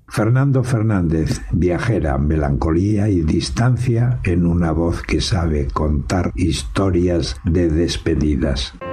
Fernando Fernández, viajera, melancolía y distancia en una voz que sabe contar historias de despedidas.